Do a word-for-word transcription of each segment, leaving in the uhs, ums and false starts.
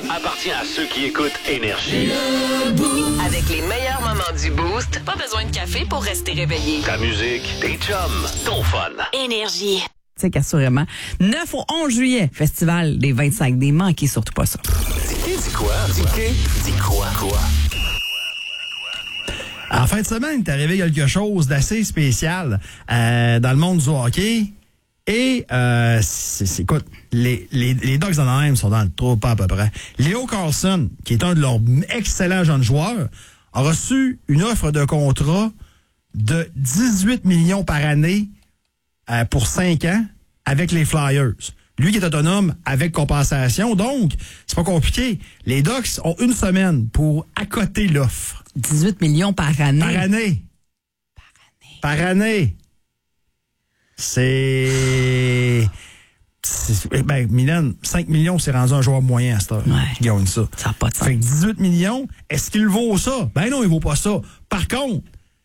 appartient à ceux qui écoutent Énergie. Avec les meilleurs moments du Boost, pas besoin de café pour rester réveillé. Ta musique, tes chums, ton fun. Énergie. Tu sais qu'assurément, neuf au onze juillet, festival des vingt-cinq, des manquez surtout pas ça. Dis dis quoi? Dis dis quoi? Quoi? En fin de semaine, t'es arrivé quelque chose d'assez spécial euh, dans le monde du hockey. Et, euh, c'est, c'est, écoute, les, les, les Ducks d'Anaheim sont dans le trou, pas à peu près. Léo Carlson, qui est un de leurs excellents jeunes joueurs, a reçu une offre de contrat de dix-huit millions par année euh, pour cinq ans avec les Flyers. Lui qui est autonome avec compensation, donc c'est pas compliqué. Les Ducks ont une semaine pour accoter l'offre. dix-huit millions par année. Par année. Par année. Par année. C'est... c'est... Ben, Milan, cinq millions, c'est rendu un joueur moyen à cette heure. Ouais. Qui gagne ça. Ça n'a pas de sens. Fait que dix-huit millions, est-ce qu'il vaut ça? Ben non, il vaut pas ça. Par contre,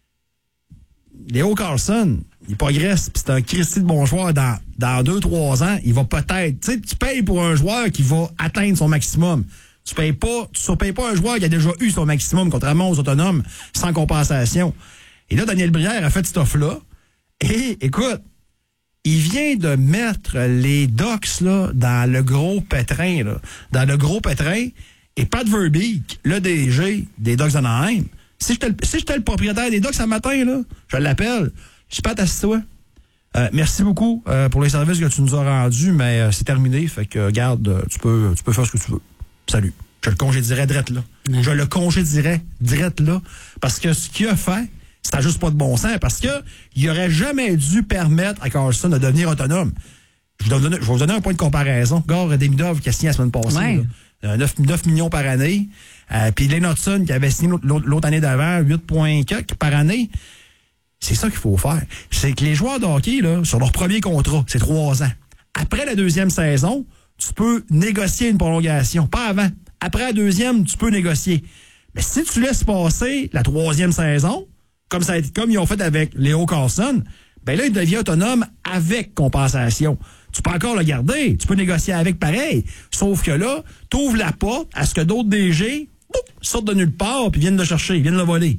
Léo Carlson, il progresse, puis c'est un Christy de bon joueur dans, dans deux, trois ans. Il va peut-être... Tu sais, tu payes pour un joueur qui va atteindre son maximum. Tu payes pas, tu surpayes pas un joueur qui a déjà eu son maximum, contrairement aux autonomes, sans compensation. Et là, Daniel Brière a fait cette offre-là. Et, écoute, il vient de mettre les Ducks là, dans le gros pétrin. Là, dans le gros pétrin. Et Pat Verbeek, le D G des Ducks d'Anaheim, si j'étais le, si j'étais le propriétaire des Ducks ce matin, là, je l'appelle. Je dis, Pat, assis-toi. Euh, merci beaucoup euh, pour les services que tu nous as rendus, mais euh, c'est terminé. Fait que, regarde, euh, tu peux, tu peux faire ce que tu veux. Salut. Je le congédierais direct là. Ouais. Je le congédierais direct là. Parce que ce qu'il a fait, ça n'a juste pas de bon sens. Parce que il aurait jamais dû permettre à Carlson de devenir autonome. Je vais vous donner, je vais vous donner un point de comparaison. Gare Demidov qui a signé la semaine passée. Ouais. Là, neuf, neuf millions par année. Euh, Puis Lane Hudson qui avait signé l'autre, l'autre année d'avant, huit virgule quatre par année. C'est ça qu'il faut faire. C'est que les joueurs de hockey, là, sur leur premier contrat, c'est trois ans. Après la deuxième saison, tu peux négocier une prolongation. Pas avant. Après la deuxième, tu peux négocier. Mais si tu laisses passer la troisième saison, comme ça a été, comme ils ont fait avec Léo Carlson, ben là, il devient autonome avec compensation. Tu peux encore le garder. Tu peux négocier avec pareil. Sauf que là, tu ouvres la porte à ce que d'autres D G boum, sortent de nulle part puis viennent le chercher, viennent le voler.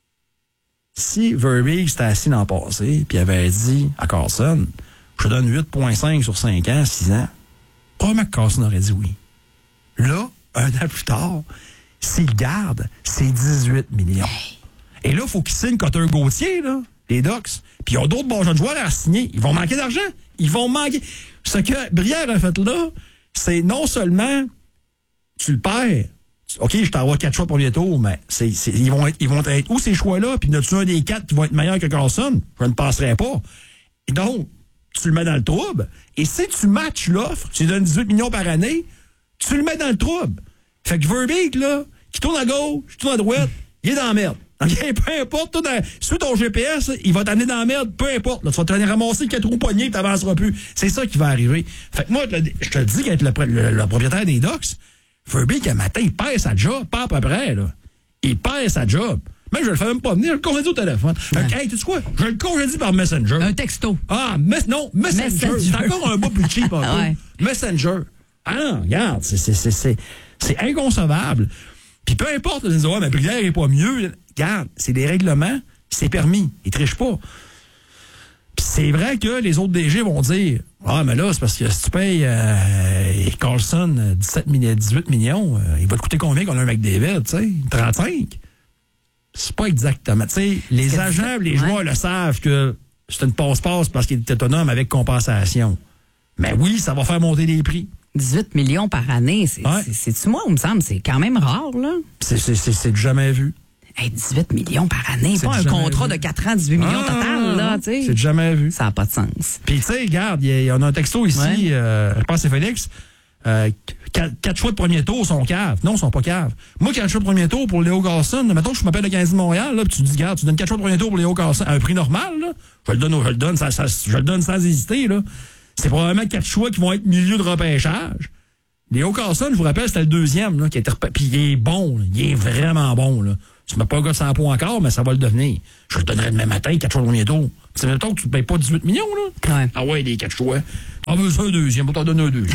Si Verbeek s'était assis dans le passé puis avait dit à Carlson, je te donne huit virgule cinq sur cinq ans, six ans, probablement que Carlson aurait dit oui. Là, un an plus tard, s'il garde, c'est dix-huit millions. Et là, il faut qu'ils signent Cotter Gauthier, là, les Ducks. Puis ils ont d'autres bons jeunes joueurs à signer. Ils vont manquer d'argent. Ils vont manquer. Ce que Brière a fait là, c'est non seulement tu le perds. OK, je t'envoie quatre choix pour premier tour, mais c'est, c'est, ils, vont être, ils vont être où ces choix-là? Puis y en a-tu un des quatre qui va être meilleur que Carlson? Je ne penserais pas. Et donc, tu le mets dans le trouble. Et si tu matches l'offre, tu lui donnes dix-huit millions par année, tu le mets dans le trouble. Fait que Verbeek, là, qui tourne à gauche, qui tourne à droite, il est dans la merde. OK, peu importe, toi, dans, sur ton G P S, il va t'amener dans la merde, peu importe. Là, tu vas te ramasser quatre roues poignées et tu n'avanceras plus. C'est ça qui va arriver. Fait que moi, je te dis qu'être le, le, le propriétaire des Ducks, Verbeek, un matin, il perd sa job, pas à peu près, là. Il perd sa job. Mais je le fais même pas venir, je le congédie au téléphone. Ouais. Fait que, hey, tu sais quoi? Je le congédie par Messenger. Un texto. Ah, mes, non, Messenger. Messenger. C'est encore un mot plus cheap, un peu. Ouais. Messenger. Ah non, regarde, c'est, c'est, c'est, c'est, c'est inconcevable. Puis peu importe, ils disent, ouais, mais Brière est pas mieux. Regarde, c'est des règlements, c'est permis. Ils trichent pas. Puis c'est vrai que les autres D G vont dire, ah, mais là, c'est parce que si tu payes euh, Carlson dix-sept, dix-huit millions, euh, il va te coûter combien qu'on a un McDavid, tu sais? trente-cinq? C'est pas exactement. Tu sais, les agents, les joueurs ouais. le savent que c'est une passe-passe parce qu'il est autonome avec compensation. Mais oui, ça va faire monter les prix. dix-huit millions par année, c'est, ouais. c'est, c'est-tu moi, il me semble, c'est quand même rare, là. C'est, c'est, c'est, c'est du jamais vu. Hey, dix-huit millions par année, c'est pas un contrat vu. de quatre ans, dix-huit millions ah, total, là, tu sais. C'est du jamais vu. Ça n'a pas de sens. Puis, tu sais, regarde, il y, y en a un texto ici, ouais. euh, je pense que c'est Félix, euh, quatre, quatre choix de premier tour sont caves. Non, ils sont pas caves. Moi, quatre choix de premier tour pour Léo Carlson, mettons que je m'appelle le Canadien de Montréal, là, puis tu dis, regarde, tu donnes quatre choix de premier tour pour Léo Carlson à un prix normal, là, je le donne, je le donne, ça, ça, je le donne sans hésiter, là. C'est probablement quatre choix qui vont être milieu de repêchage. Léo Carlson, je vous rappelle, c'était le deuxième, là, qui était repêché. Puis il est bon, là. Il est vraiment bon, là. Tu ne mets pas un gars de cent points encore, mais ça va le devenir. Je le donnerai demain matin, quatre choix de premier tour. C'est même temps que tu ne payes pas dix-huit millions, là. Ouais. Ah ouais, les quatre choix. Ah, mais c'est un deuxième, on t'en donner un deuxième.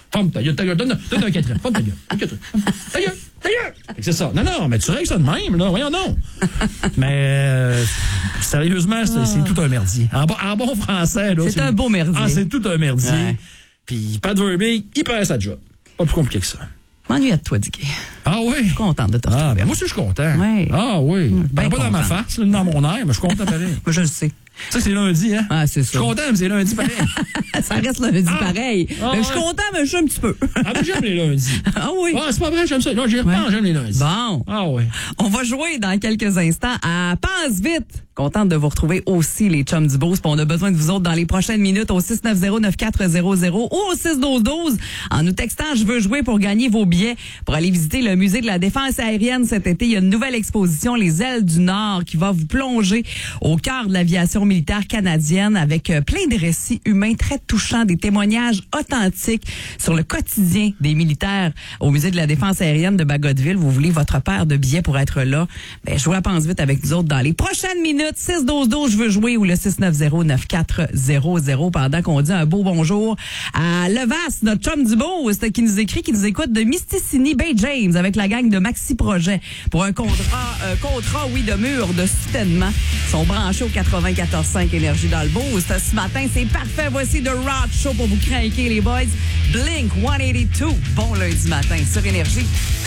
Ferme ta gueule, ta gueule, donne, donne un quatrième. Ferme ta gueule, un quatrième. Ta gueule, ta gueule. C'est ça. Non, non, mais tu règles ça de même, là. Voyons non. Mais euh, sérieusement, c'est, c'est tout un merdier. En, bon- en bon français, là. C'est un beau merdier. Ah, c'est tout un merdier. Ouais. Puis Pat Verbeek, il perd sa job. Pas plus compliqué que ça. M'ennuie de toi, Dicky. Ah oui? Contente de te Ah, retrouver. ben moi aussi, je suis content. Ouais. Ah oui. bien Ben, pas dans ma content. face, là, dans mon air, mais je suis content pareil. Mais je le sais. Ça, c'est lundi, hein? Ah, c'est Je suis ça. content, mais c'est lundi pareil. Ça reste lundi Ah. pareil. Ah, mais je suis ouais. content, mais je suis un petit peu. Ah, mais j'aime les lundis. Ah oui. Ah, c'est pas vrai, j'aime ça. Non, j'y repense, Ouais. j'aime les lundis. Bon. Ah oui. On va jouer dans quelques instants à Pense vite. Contente de vous retrouver aussi, les chums du Boost. Puis on a besoin de vous autres dans les prochaines minutes au six neuf zéro neuf quatre zéro zéro ou au six un deux un deux en nous textant « Je veux jouer » pour gagner vos billets pour aller visiter le musée de la défense aérienne cet été. Il y a une nouvelle exposition, Les Ailes du Nord, qui va vous plonger au cœur de l'aviation militaire canadienne avec euh, plein de récits humains très touchants, des témoignages authentiques sur le quotidien des militaires au musée de la défense aérienne de Bagotville. Vous voulez votre paire de billets pour être là? Ben, jouez à Pense vite avec nous autres dans les prochaines minutes. six un deux un deux, je veux jouer, ou le six neuf zéro neuf quatre zéro zéro pendant qu'on dit un beau bonjour à Levas, notre chum du Boost, qui nous écrit, qui nous écoute de Misticini Bay James avec la gang de Maxi Projet pour un contrat, euh, contrat, oui, de mur de soutènement. Ils sont branchés au quatre-vingt-quatorze cinq Énergie dans le Boost. Ce matin, c'est parfait. Voici The Rod Show pour vous craquer, les boys. Blink cent quatre-vingt-deux. Bon lundi matin sur Énergie.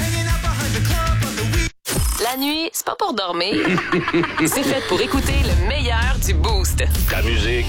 La nuit, c'est pas pour dormir. C'est fait pour écouter le meilleur du Boost. Ta musique